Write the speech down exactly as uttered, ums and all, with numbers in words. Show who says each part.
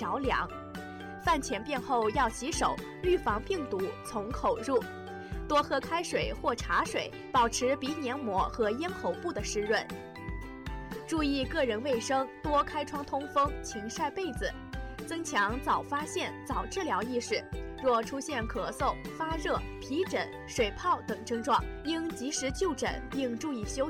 Speaker 1: 着凉。饭前便后要洗手，预防病毒从口入。多喝开水或茶水，保持鼻黏膜和咽喉部的湿润。注意个人卫生，多开窗通风，勤晒被子，增强早发现、早治疗意识。若出现咳嗽、发热、皮疹、水泡等症状，应及时就诊并注意休息。